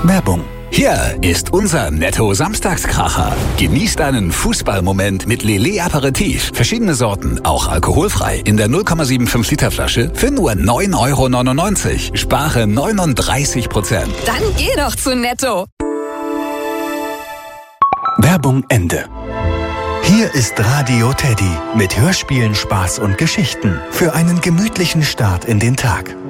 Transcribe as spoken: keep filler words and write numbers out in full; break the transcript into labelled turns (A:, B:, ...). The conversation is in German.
A: Werbung.
B: Hier ist unser Netto-Samstagskracher. Genießt einen Fußballmoment mit Lillet Aperitif. Verschiedene Sorten, auch alkoholfrei. In der null Komma fünfundsiebzig Liter Flasche für nur neun Euro neunundneunzig. Spare neununddreißig Prozent.
C: Dann geh doch zu Netto.
A: Werbung Ende. Hier ist Radio Teddy mit Hörspielen, Spaß und Geschichten für einen gemütlichen Start in den Tag.